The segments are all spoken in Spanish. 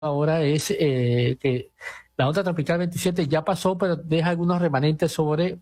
ahora es que la onda tropical 27 ya pasó, pero deja algunos remanentes sobre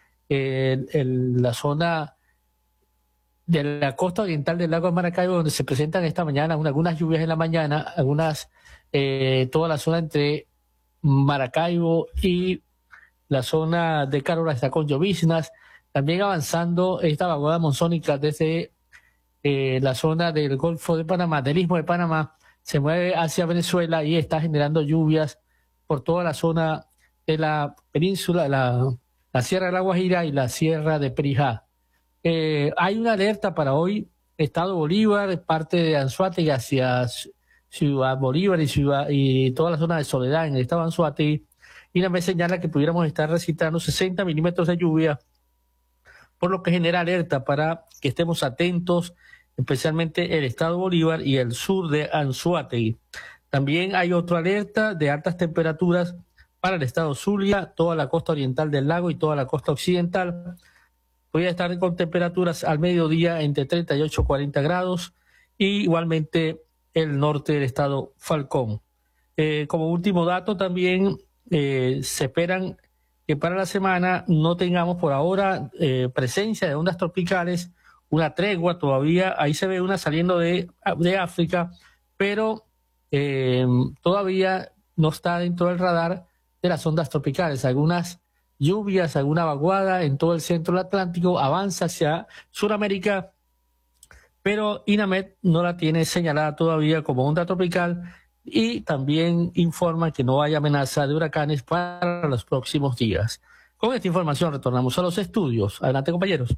la zona de la costa oriental del lago de Maracaibo, donde se presentan esta mañana algunas lluvias en la mañana, toda la zona entre Maracaibo y la zona de Carola está con lloviznas, también avanzando esta vaguada monzónica desde la zona del Golfo de Panamá, del Istmo de Panamá, se mueve hacia Venezuela y está generando lluvias por toda la zona de la península, la Sierra de la Guajira y la Sierra de Perijá. Hay una alerta para hoy, Estado Bolívar, parte de Anzoátegui hacia Ciudad Bolívar y toda la zona de Soledad en el estado de Anzoátegui. Y me señala que pudiéramos estar registrando 60 milímetros de lluvia, por lo que genera alerta para que estemos atentos, especialmente el estado Bolívar y el sur de Anzoátegui. También hay otra alerta de altas temperaturas para el estado Zulia, toda la costa oriental del lago y toda la costa occidental. Voy a estar con temperaturas al mediodía entre 38 y 40 grados, y igualmente el norte del estado Falcón. Como último dato también, se esperan que para la semana no tengamos por ahora presencia de ondas tropicales, una tregua todavía, ahí se ve una saliendo de África, pero todavía no está dentro del radar de las ondas tropicales. Algunas lluvias, alguna vaguada en todo el centro del Atlántico, avanza hacia Sudamérica, pero INAMED no la tiene señalada todavía como onda tropical, y también informa que no hay amenaza de huracanes para los próximos días. Con esta información retornamos a los estudios. Adelante, compañeros.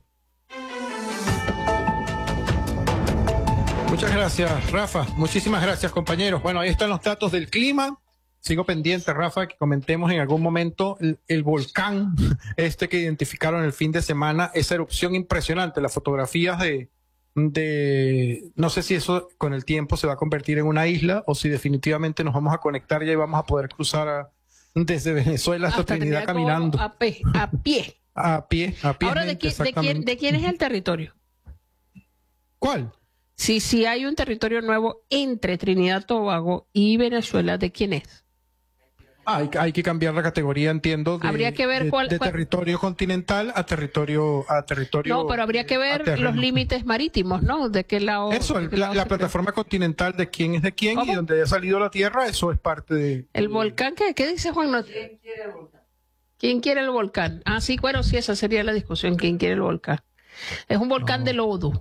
Muchas gracias, Rafa. Muchísimas gracias, compañeros. Bueno, ahí están los datos del clima. Sigo pendiente, Rafa, que comentemos en algún momento el volcán que identificaron el fin de semana, esa erupción impresionante, las fotografías de no sé si eso con el tiempo se va a convertir en una isla o si definitivamente nos vamos a conectar y vamos a poder cruzar desde Venezuela hasta Trinidad caminando. A pie. A pie. Ahora, ¿de quién es el territorio? ¿Cuál? Si hay un territorio nuevo entre Trinidad y Tobago y Venezuela, ¿de quién es? Hay que cambiar la categoría, entiendo, habría que ver cuál territorio continental a territorio. No, pero habría que ver los límites marítimos, ¿no? De qué lado. Eso, la plataforma continental de quién es de quién. ¿Cómo? Y donde haya salido la tierra, eso es parte de. ¿El volcán qué dice Juan? ¿Quién quiere el volcán? ¿Quién quiere el volcán? Ah, sí, bueno, sí, esa sería la discusión. ¿Quién quiere el volcán? Es un volcán de lodo,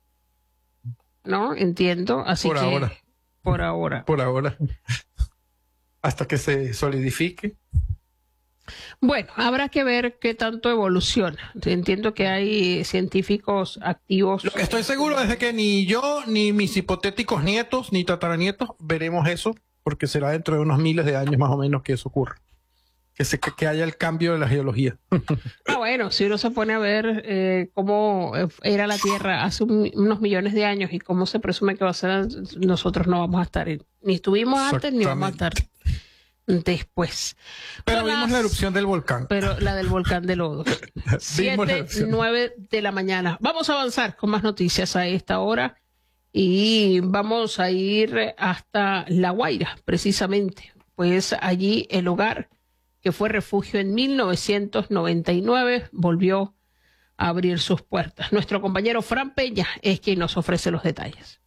¿no? Entiendo, así por que. Ahora. Por ahora. Hasta que se solidifique. Bueno, habrá que ver qué tanto evoluciona. Entiendo que hay científicos activos. Lo que estoy seguro es de que ni yo, ni mis hipotéticos nietos, ni tataranietos veremos eso, porque será dentro de unos miles de años más o menos que eso ocurra. Que haya el cambio de la geología. Bueno, si uno se pone a ver cómo era la Tierra hace unos millones de años y cómo se presume que va a ser, nosotros no vamos a estar, ni estuvimos antes ni vamos a estar después. Pero vimos la erupción del volcán. Pero la del volcán de lodo. 7:09 de la mañana. Vamos a avanzar con más noticias a esta hora y vamos a ir hasta La Guaira, precisamente. Pues allí el hogar que fue refugio en 1999, volvió a abrir sus puertas. Nuestro compañero Fran Peña es quien nos ofrece los detalles.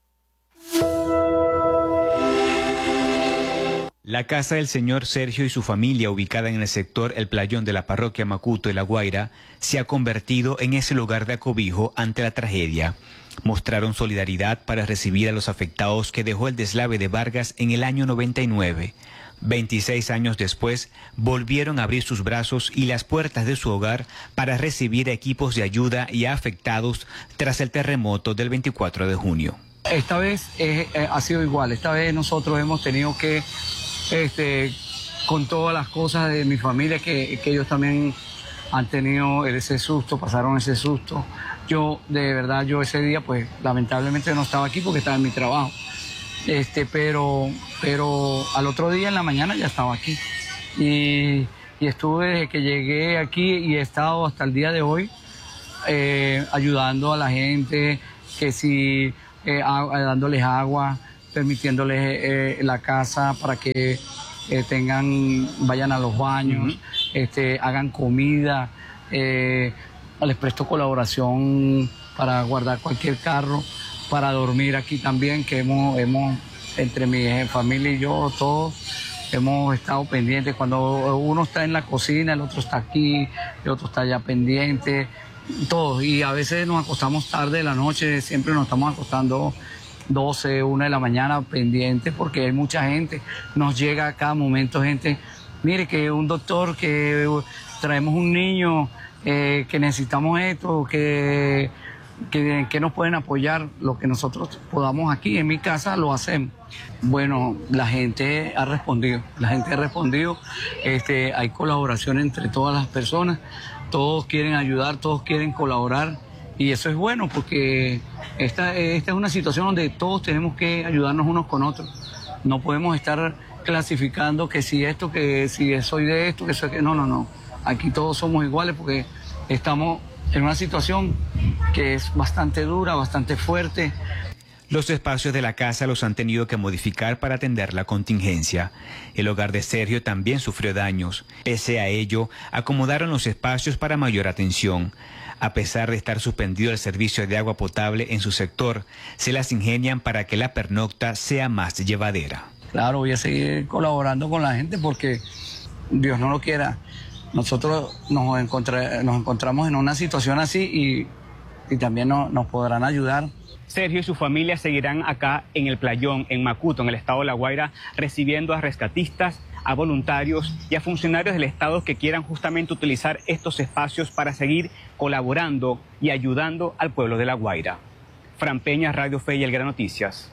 La casa del señor Sergio y su familia, ubicada en el sector El Playón de la parroquia Macuto de La Guaira, se ha convertido en ese lugar de acobijo ante la tragedia. Mostraron solidaridad para recibir a los afectados que dejó el deslave de Vargas en el año 99. 26 años después, volvieron a abrir sus brazos y las puertas de su hogar para recibir equipos de ayuda y a afectados tras el terremoto del 24 de junio. Esta vez ha sido igual. Esta vez nosotros hemos tenido que, con todas las cosas de mi familia, que ellos también han tenido ese susto, pasaron ese susto. Yo, de verdad, ese día, pues, lamentablemente no estaba aquí porque estaba en mi trabajo. Pero al otro día en la mañana ya estaba aquí y estuve desde que llegué aquí y he estado hasta el día de hoy ayudando a la gente, que si dándoles agua, permitiéndoles la casa para que vayan a los baños, hagan comida, les presto colaboración para guardar cualquier carro, para dormir aquí también, que hemos entre mi familia y yo, todos hemos estado pendientes. Cuando uno está en la cocina, el otro está aquí, el otro está allá pendiente, todos. Y a veces nos acostamos tarde de la noche, siempre nos estamos acostando 12, 1 de la mañana pendientes, porque hay mucha gente, nos llega a cada momento gente, mire que un doctor, que traemos un niño, que necesitamos esto, que nos pueden apoyar, lo que nosotros podamos aquí en mi casa lo hacemos. Bueno, la gente ha respondido, hay colaboración entre todas las personas, todos quieren ayudar, todos quieren colaborar, y eso es bueno porque esta es una situación donde todos tenemos que ayudarnos unos con otros. No podemos estar clasificando que si esto, que si soy de esto, que soy que no. Aquí todos somos iguales porque estamos en una situación que es bastante dura, bastante fuerte. Los espacios de la casa los han tenido que modificar para atender la contingencia. El hogar de Sergio también sufrió daños. Pese a ello, acomodaron los espacios para mayor atención. A pesar de estar suspendido el servicio de agua potable en su sector, se las ingenian para que la pernocta sea más llevadera. Claro, voy a seguir colaborando con la gente porque Dios no lo quiera. Nosotros nos encontramos en una situación así y también nos podrán ayudar. Sergio y su familia seguirán acá en el Playón, en Macuto, en el estado de La Guaira, recibiendo a rescatistas, a voluntarios y a funcionarios del estado que quieran justamente utilizar estos espacios para seguir colaborando y ayudando al pueblo de La Guaira. Fran Peña, Radio Fe y El Gran Noticias.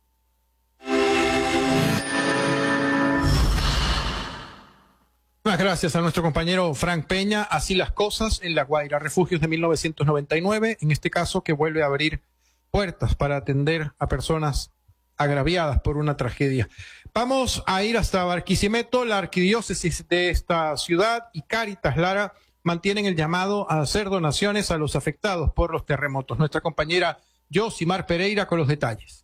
Muchas gracias a nuestro compañero Frank Peña. Así las cosas en La Guaira, refugios de 1999, en este caso que vuelve a abrir puertas para atender a personas agraviadas por una tragedia. Vamos a ir hasta Barquisimeto. La arquidiócesis de esta ciudad y Cáritas Lara mantienen el llamado a hacer donaciones a los afectados por los terremotos. Nuestra compañera Yosimar Pereira con los detalles.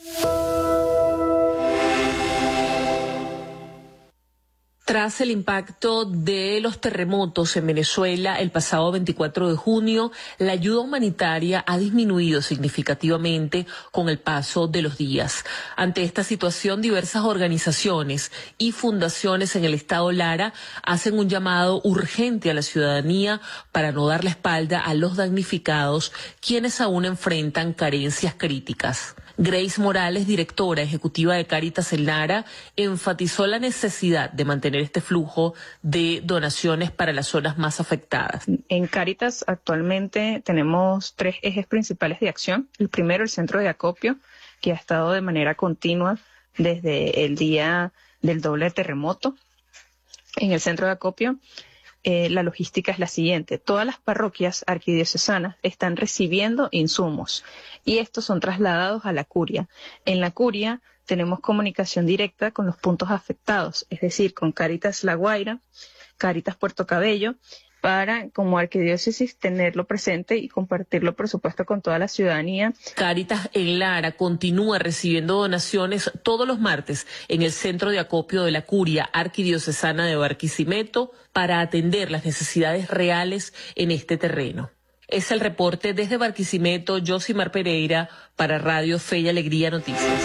Tras el impacto de los terremotos en Venezuela el pasado 24 de junio, la ayuda humanitaria ha disminuido significativamente con el paso de los días. Ante esta situación, diversas organizaciones y fundaciones en el estado Lara hacen un llamado urgente a la ciudadanía para no dar la espalda a los damnificados, quienes aún enfrentan carencias críticas. Grace Morales, directora ejecutiva de Cáritas en Lara, enfatizó la necesidad de mantener este flujo de donaciones para las zonas más afectadas. En Cáritas actualmente tenemos 3 ejes principales de acción. El primero, el centro de acopio, que ha estado de manera continua desde el día del doble terremoto. En el centro de acopio, la logística es la siguiente. Todas las parroquias arquidiocesanas están recibiendo insumos y estos son trasladados a la curia. En la curia tenemos comunicación directa con los puntos afectados, es decir, con Cáritas La Guaira, Cáritas Puerto Cabello, para como arquidiócesis tenerlo presente y compartirlo, por supuesto, con toda la ciudadanía. Cáritas en Lara continúa recibiendo donaciones todos los martes en el centro de acopio de la Curia Arquidiocesana de Barquisimeto para atender las necesidades reales en este terreno. Es el reporte desde Barquisimeto, Yosimar Pereira, para Radio Fe y Alegría Noticias.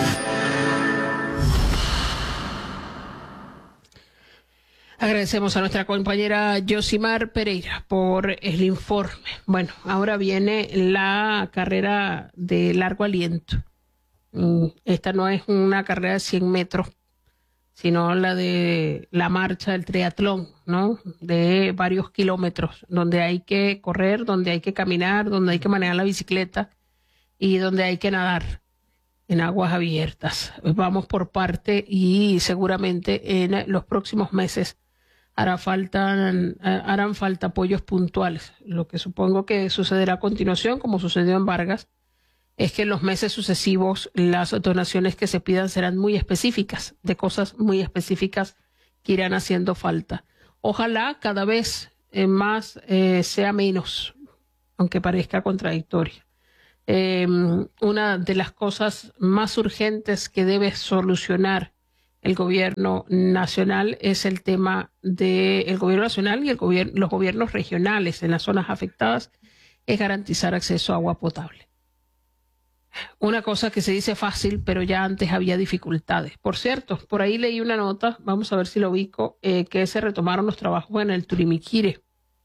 Agradecemos a nuestra compañera Yosimar Pereira por el informe. Bueno, ahora viene la carrera de largo aliento. Esta no es una carrera de 100 metros, sino la de la marcha del triatlón, ¿no? De varios kilómetros, donde hay que correr, donde hay que caminar, donde hay que manejar la bicicleta y donde hay que nadar en aguas abiertas. Vamos por parte y seguramente en los próximos meses harán falta apoyos puntuales. Lo que supongo que sucederá a continuación, como sucedió en Vargas, es que en los meses sucesivos las donaciones que se pidan serán muy específicas, de cosas muy específicas que irán haciendo falta. Ojalá cada vez más sea menos, aunque parezca contradictorio. Una de las cosas más urgentes que debe solucionar el gobierno nacional es el tema del gobierno nacional y los gobiernos regionales en las zonas afectadas, es garantizar acceso a agua potable. Una cosa que se dice fácil, pero ya antes había dificultades. Por cierto, por ahí leí una nota, vamos a ver si lo ubico, que se retomaron los trabajos en el Turimiquire.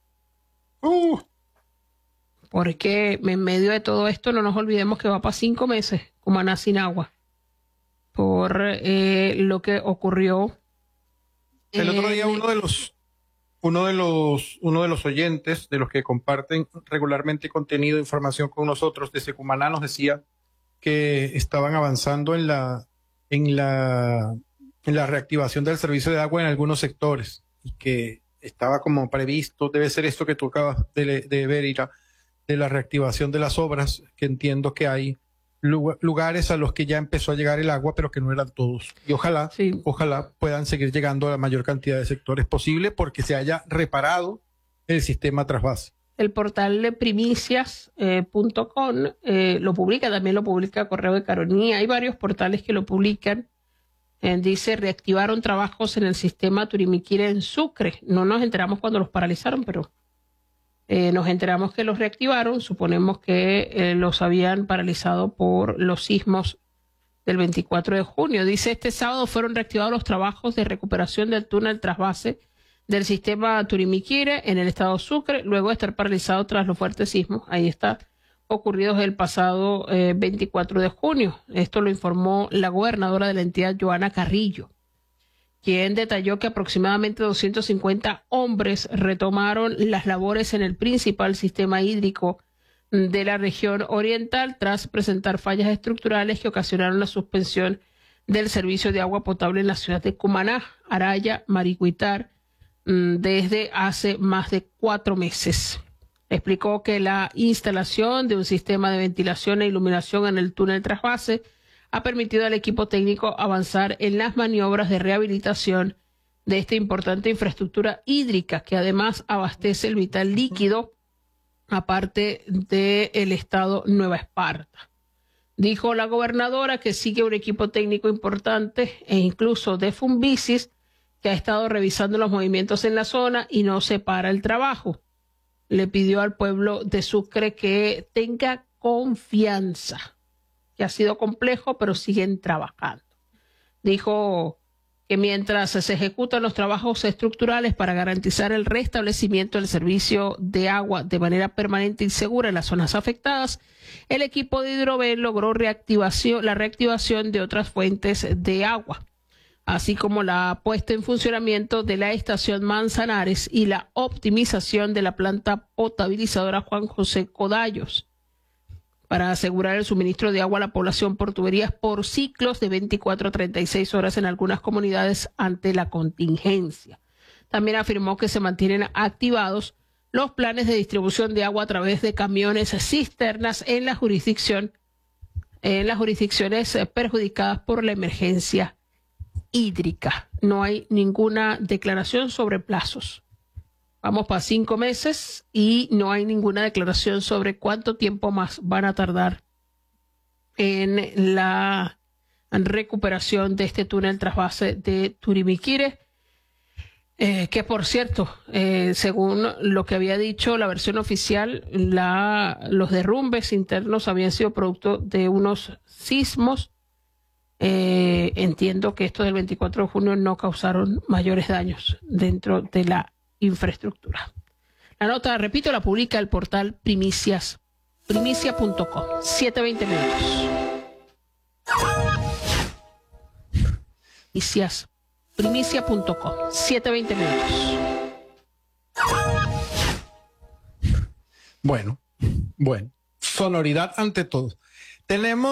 Porque en medio de todo esto no nos olvidemos que va para 5 meses Cumaná sin agua. Por lo que ocurrió. El otro día uno de los oyentes, de los que comparten regularmente contenido e información con nosotros desde Cumaná, nos decía que estaban avanzando en la reactivación del servicio de agua en algunos sectores y que estaba como previsto, debe ser esto que tú acabas de ver, Ira, de la reactivación de las obras, que entiendo que hay lugares a los que ya empezó a llegar el agua, pero que no eran todos. Y ojalá puedan seguir llegando a la mayor cantidad de sectores posible porque se haya reparado el sistema trasvase. El portal de primicias.com lo publica, también lo publica Correo de Caronía. Hay varios portales que lo publican. Dice, reactivaron trabajos en el sistema Turimiquire en Sucre. No nos enteramos cuando los paralizaron, pero nos enteramos que los reactivaron. Suponemos que los habían paralizado por los sismos del 24 de junio. Dice, este sábado fueron reactivados los trabajos de recuperación del túnel trasvase del sistema Turimiquire en el estado Sucre, luego de estar paralizado tras los fuertes sismos. Ahí está, ocurridos el pasado 24 de junio. Esto lo informó la gobernadora de la entidad, Joana Carrillo, quien detalló que aproximadamente 250 hombres retomaron las labores en el principal sistema hídrico de la región oriental tras presentar fallas estructurales que ocasionaron la suspensión del servicio de agua potable en la ciudad de Cumaná, Araya, Maricuitar, desde hace más de 4 meses. Explicó que la instalación de un sistema de ventilación e iluminación en el túnel trasvase ha permitido al equipo técnico avanzar en las maniobras de rehabilitación de esta importante infraestructura hídrica que además abastece el vital líquido, aparte del estado Nueva Esparta. Dijo la gobernadora que sigue un equipo técnico importante e incluso de Fumbicis que ha estado revisando los movimientos en la zona y no se para el trabajo. Le pidió al pueblo de Sucre que tenga confianza, que ha sido complejo, pero siguen trabajando. Dijo que mientras se ejecutan los trabajos estructurales para garantizar el restablecimiento del servicio de agua de manera permanente y segura en las zonas afectadas, el equipo de Hidroven logró la reactivación de otras fuentes de agua, así como la puesta en funcionamiento de la estación Manzanares y la optimización de la planta potabilizadora Juan José Codallos, para asegurar el suministro de agua a la población por tuberías por ciclos de 24 a 36 horas en algunas comunidades ante la contingencia. También afirmó que se mantienen activados los planes de distribución de agua a través de camiones cisternas en las jurisdicciones perjudicadas por la emergencia hídrica. No hay ninguna declaración sobre plazos. Vamos para 5 meses y no hay ninguna declaración sobre cuánto tiempo más van a tardar en la recuperación de este túnel trasvase de Turimiquire, que por cierto, según lo que había dicho la versión oficial, los derrumbes internos habían sido producto de unos sismos. Entiendo que estos del 24 de junio no causaron mayores daños dentro de la infraestructura. La nota, repito, la publica el portal primicia.com. 7:20 minutos. Primicia.com. 7:20 minutos. Bueno. Sonoridad ante todo. Tenemos